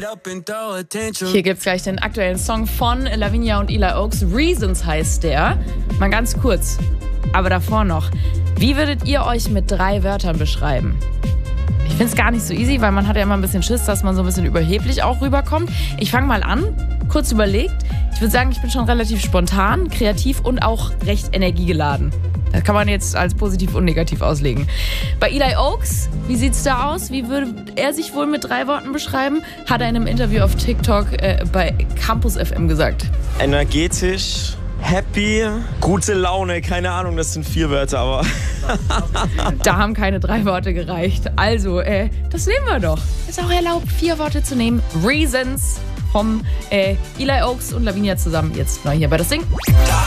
Hier gibt's gleich den aktuellen Song von Lavinia und Eli Oaks. Reasons heißt der. Mal ganz kurz, aber davor noch. Wie würdet ihr euch mit 3 Wörtern beschreiben? Ich finde es gar nicht so easy, weil man hat ja immer ein bisschen Schiss, dass man so ein bisschen überheblich auch rüberkommt. Ich fange mal an, kurz überlegt. Ich würde sagen, ich bin schon relativ spontan, kreativ und auch recht energiegeladen. Das kann man jetzt als positiv und negativ auslegen. Bei Eli Oaks, wie sieht's da aus? Wie würde er sich wohl mit 3 Worten beschreiben? Hat er in einem Interview auf TikTok bei Campus FM gesagt. Energetisch, happy, gute Laune, keine Ahnung, das sind 4 Wörter, aber... Da haben keine 3 Worte gereicht. Also, das nehmen wir doch. Ist auch erlaubt, 4 Worte zu nehmen. Reasons vom Eli Oaks und Lavinia zusammen jetzt neu hier bei Das Ding.